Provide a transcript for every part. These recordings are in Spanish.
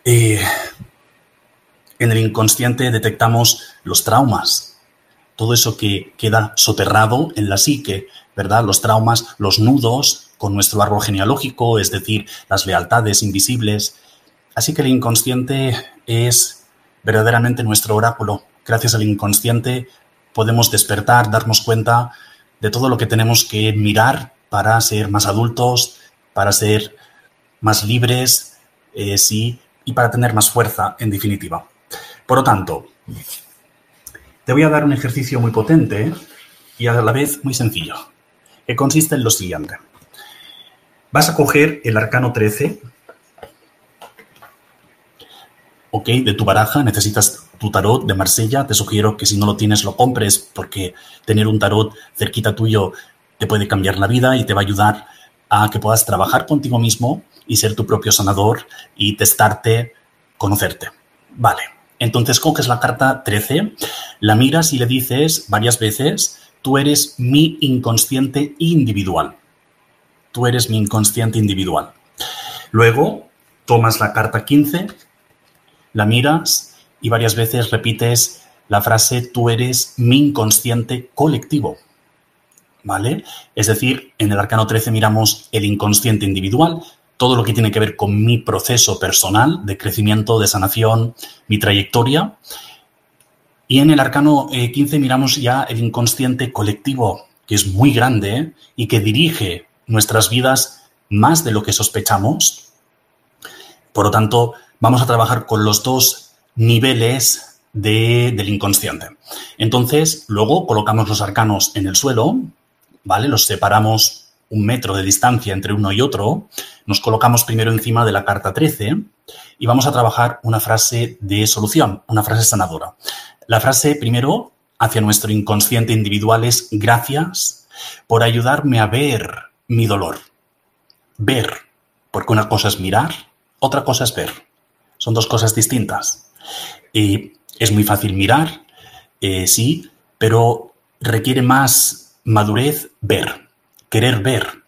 En el inconsciente detectamos los traumas, todo eso que queda soterrado en la psique, ¿verdad? Los traumas, los nudos con nuestro árbol genealógico, es decir, las lealtades invisibles. Así que el inconsciente es verdaderamente nuestro oráculo. Gracias al inconsciente podemos despertar, darnos cuenta de todo lo que tenemos que mirar para ser más adultos, para ser más libres, sí, y para tener más fuerza, en definitiva. Por lo tanto, te voy a dar un ejercicio muy potente y a la vez muy sencillo, que consiste en lo siguiente. Vas a coger el arcano 13, ¿ok? De tu baraja. Necesitas tu tarot de Marsella. Te sugiero que si no lo tienes lo compres, porque tener un tarot cerquita tuyo te puede cambiar la vida y te va a ayudar a que puedas trabajar contigo mismo y ser tu propio sanador y testarte, conocerte. Vale. Entonces coges la carta 13, la miras y le dices varias veces: tú eres mi inconsciente individual. Tú eres mi inconsciente individual. Luego tomas la carta 15, la miras y varias veces repites la frase: tú eres mi inconsciente colectivo. ¿Vale? Es decir, en el arcano 13 miramos el inconsciente individual, todo lo que tiene que ver con mi proceso personal de crecimiento, de sanación, mi trayectoria. Y en el arcano 15 miramos ya el inconsciente colectivo, que es muy grande y que dirige nuestras vidas más de lo que sospechamos. Por lo tanto, vamos a trabajar con los dos niveles del inconsciente. Entonces, luego colocamos los arcanos en el suelo, ¿vale? Los separamos 1 metro de distancia entre uno y otro, nos colocamos primero encima de la carta 13 y vamos a trabajar una frase de solución, una frase sanadora. La frase primero hacia nuestro inconsciente individual es: gracias por ayudarme a ver mi dolor. Ver, porque una cosa es mirar, otra cosa es ver. Son dos cosas distintas. Es muy fácil mirar, sí, pero requiere más madurez ver. Querer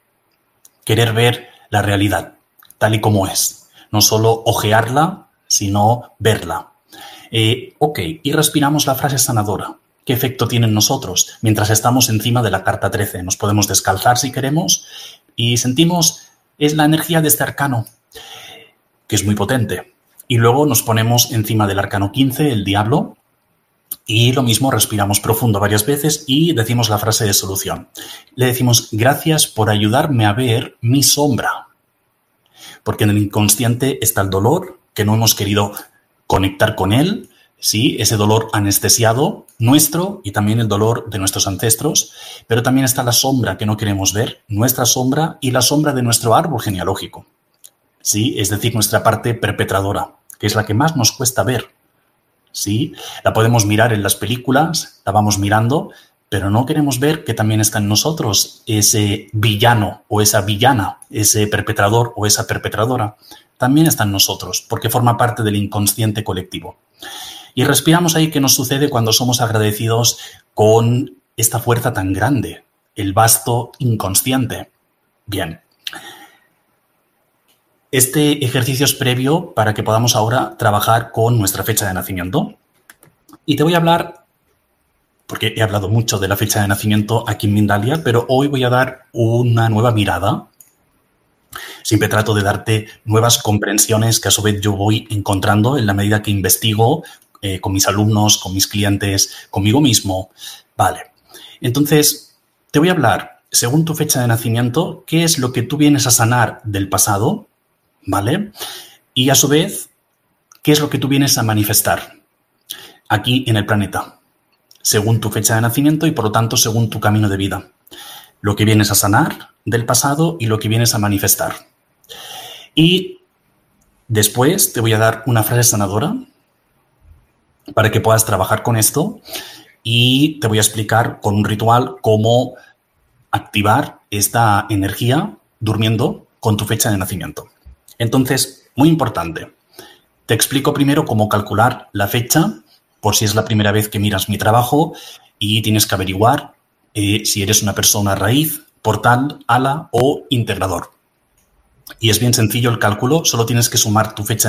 ver la realidad tal y como es. No solo ojearla, sino verla. Ok, y respiramos la frase sanadora. ¿Qué efecto tiene en nosotros? Mientras estamos encima de la carta 13, nos podemos descalzar si queremos y sentimos, es la energía de este arcano, que es muy potente. Y luego nos ponemos encima del arcano 15, el diablo, y lo mismo, respiramos profundo varias veces y decimos la frase de solución. Le decimos: gracias por ayudarme a ver mi sombra. Porque en el inconsciente está el dolor, que no hemos querido conectar con él, ¿sí? Ese dolor anestesiado nuestro y también el dolor de nuestros ancestros. Pero también está la sombra que no queremos ver, nuestra sombra y la sombra de nuestro árbol genealógico, ¿sí? Es decir, nuestra parte perpetradora, que es la que más nos cuesta ver. Sí, la podemos mirar en las películas, la vamos mirando, pero no queremos ver que también está en nosotros ese villano o esa villana, ese perpetrador o esa perpetradora. También está en nosotros, porque forma parte del inconsciente colectivo. Y respiramos ahí. ¿Qué nos sucede cuando somos agradecidos con esta fuerza tan grande, el vasto inconsciente? Bien. Este ejercicio es previo para que podamos ahora trabajar con nuestra fecha de nacimiento. Y te voy a hablar, porque he hablado mucho de la fecha de nacimiento aquí en Mindalia, pero hoy voy a dar una nueva mirada. Siempre trato de darte nuevas comprensiones que a su vez yo voy encontrando en la medida que investigo con mis alumnos, con mis clientes, conmigo mismo. Vale. Entonces, te voy a hablar, según tu fecha de nacimiento, qué es lo que tú vienes a sanar del pasado, ¿vale? Y a su vez, ¿qué es lo que tú vienes a manifestar aquí en el planeta? Según tu fecha de nacimiento y, por lo tanto, según tu camino de vida. Lo que vienes a sanar del pasado y lo que vienes a manifestar. Y después te voy a dar una frase sanadora para que puedas trabajar con esto y te voy a explicar con un ritual cómo activar esta energía durmiendo con tu fecha de nacimiento. Entonces, muy importante, te explico primero cómo calcular la fecha, por si es la primera vez que miras mi trabajo y tienes que averiguar si eres una persona raíz, portal, ala o integrador. Y es bien sencillo el cálculo, solo tienes que sumar tu fecha